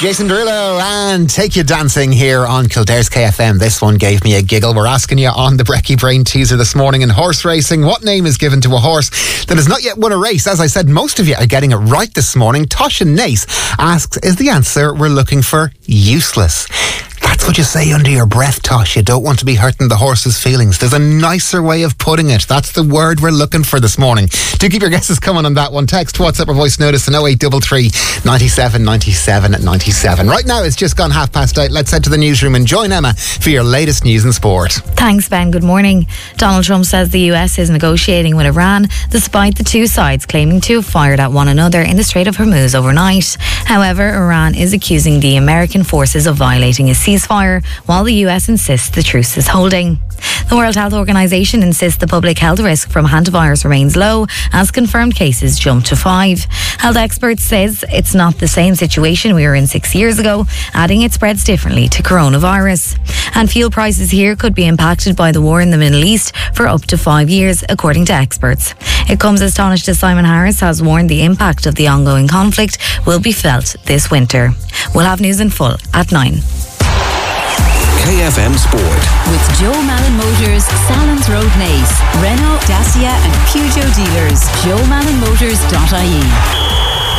Jason Derulo and Take You Dancing here on Kildare's KFM. This one gave me a giggle. We're asking you on the Brekkie Brain teaser this morning in horse racing, what name is given to a horse that has not yet won a race? As I said, most of you are getting it right this morning. Tosha Nace asks, is the answer we're looking for useless? That's what you say under your breath, Tosh. You don't want to be hurting the horse's feelings. There's a nicer way of putting it. That's the word we're looking for this morning. Do keep your guesses coming on that one. Text, WhatsApp or voice notice on 0833 97 97 97. Right now it's just gone 8:30. Let's head to the newsroom and join Emma for your latest news and sport. Thanks, Ben. Good morning. Donald Trump says the US is negotiating with Iran despite the two sides claiming to have fired at one another in the Strait of Hormuz overnight. However, Iran is accusing the American forces of violating a ceasefire, while the US insists the truce is holding. The World Health Organization insists the public health risk from hantavirus remains low as confirmed cases jump to 5. Health experts says it's not the same situation we were in 6 years ago, adding it spreads differently to coronavirus. And fuel prices here could be impacted by the war in the Middle East for up to 5 years, according to experts. It comes as Taoiseach Simon Harris has warned the impact of the ongoing conflict will be felt this winter. We'll have news in full at 9. KFM Sport. With Joe Malin Motors, Salons Road Nace, Renault, Dacia and Peugeot dealers. JoeMalinMotors.ie.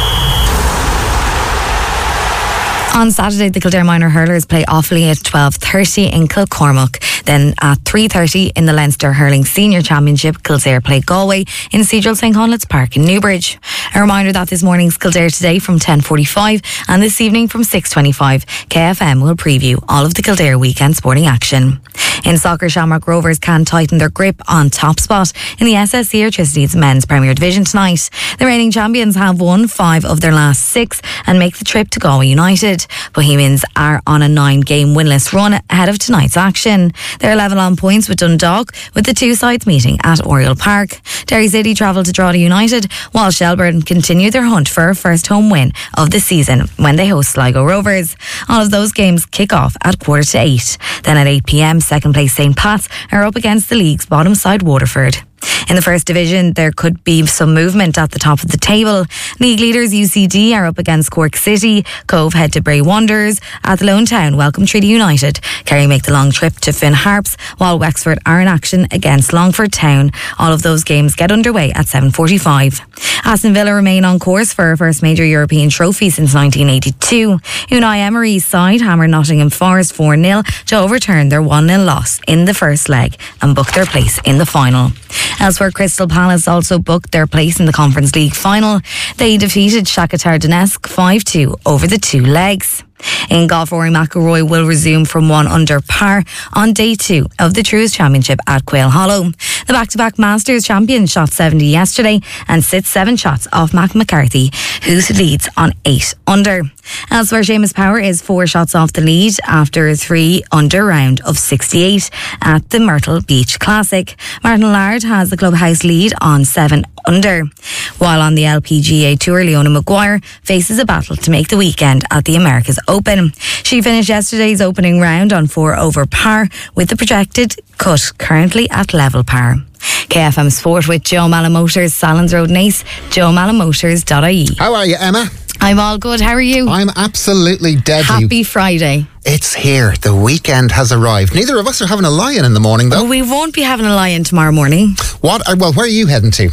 On Saturday, the Kildare Minor Hurlers play Offaly at 12:30 in Kilcormac. Then at 3:30 in the Leinster Hurling Senior Championship, Kildare play Galway in Cedral St Conleth's Park in Newbridge. A reminder that this morning's Kildare Today from 10:45 and this evening from 6:25, KFM will preview all of the Kildare weekend sporting action. In soccer, Shamrock Rovers can tighten their grip on top spot in the SSE Airtricity's Men's Premier Division tonight. The reigning champions have won 5 of their last 6 and make the trip to Galway United. Bohemians are on a 9-game winless run ahead of tonight's action. They're level on points with Dundalk, with the two sides meeting at Oriel Park. Derry City travel to Drogheda United, while Shelbourne continue their hunt for a first home win of the season when they host Sligo Rovers. All of those games kick off at 7:45. Then at 8 p.m, second place St Pat's are up against the league's bottom side Waterford. In the first division, there could be some movement at the top of the table. League leaders UCD are up against Cork City, Cove head to Bray Wanderers, Athlone Town welcome Treaty United, Kerry make the long trip to Finn Harps, while Wexford are in action against Longford Town. All of those games get underway at 7:45. Aston Villa remain on course for a first major European trophy since 1982. Unai Emery's side hammered Nottingham Forest 4-0 to overturn their 1-0 loss in the first leg and book their place in the final. Elsewhere, Crystal Palace also booked their place in the Conference League final. They defeated Shakhtar Donetsk 5-2 over the 2 legs. In golf, Rory McIlroy will resume from 1 under par on day 2 of the Truist Championship at Quail Hollow. The back-to-back Masters champion shot 70 yesterday and sits 7 shots off Mac McCarthy, who leads on 8 under. Elsewhere, Seamus Power is 4 shots off the lead after a 3 under round of 68 at the Myrtle Beach Classic. Martin Laird has the clubhouse lead on 7 under. While on the LPGA Tour, Leona Maguire faces a battle to make the weekend at the Americas Open. She finished yesterday's opening round on 4 over par, with the projected cut currently at level par. KFM Sport with Joe Malin Motors, Salons Road Nace, JoeMalinMotors.ie. How are you, Emma? I'm all good. How are you? I'm absolutely deadly. Happy Friday. It's here. The weekend has arrived. Neither of us are having a lie-in in the morning, though. We won't be having a lie-in tomorrow morning. What? Well, where are you heading to?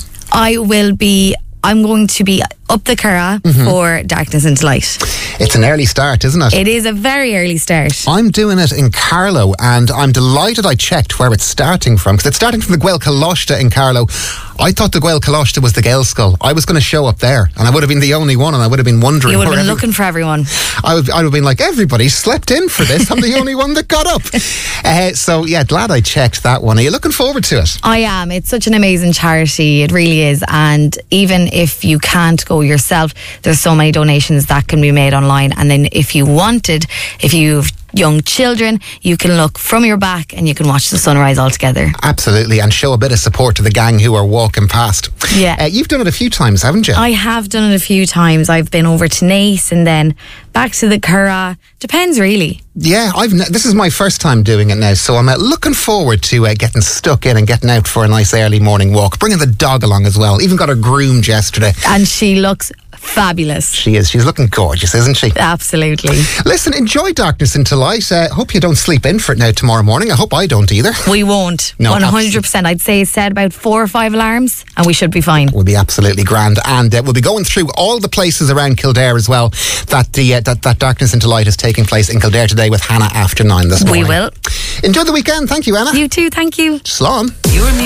I'm going to be up the Curragh for Darkness into Light. It's an early start, isn't it? It is a very early start. I'm doing it in Carlow, and I'm delighted I checked where it's starting from, because it's starting from the Gael Colossta in Carlow. I thought the Gael Colossta was the Gael Skull. I was going to show up there, and I would have been the only one, and I would have been wondering. You would have been looking for everyone. I would have been like, everybody slept in for this. I'm the only one that got up. So, yeah, glad I checked that one. Are you looking forward to it? I am. It's such an amazing charity. It really is. And even if you can't go yourself, there's so many donations that can be made online. And then if you've young children, you can look from your back and you can watch the sunrise all together. Absolutely, and show a bit of support to the gang who are walking past. Yeah. You've done it a few times, haven't you? I have done it a few times. I've been over to Nace and then back to the Curragh. Depends, really. Yeah, this is my first time doing it now, so I'm looking forward to getting stuck in and getting out for a nice early morning walk. Bringing the dog along as well. Even got her groomed yesterday. And she looks fabulous. She is. She's looking gorgeous, isn't she? Absolutely. Listen, enjoy Darkness into Light. Hope you don't sleep in for it now tomorrow morning. I hope I don't either. We won't. No, 100%. I'd say set about 4 or 5 alarms and we should be fine. We'll be absolutely grand. And we'll be going through all the places around Kildare as well that that Darkness into Light is taking place in Kildare today with Hannah after 9 this morning. We will. Enjoy the weekend. Thank you, Anna. You too. Thank you. Slán.